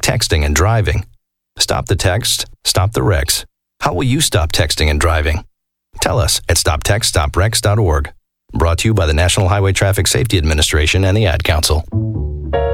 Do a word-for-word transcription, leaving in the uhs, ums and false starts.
texting and driving. Stop the text, stop the wrecks. How will you stop texting and driving? Tell us at stop text stop wrecks dot org. Brought to you by the National Highway Traffic Safety Administration and the Ad Council.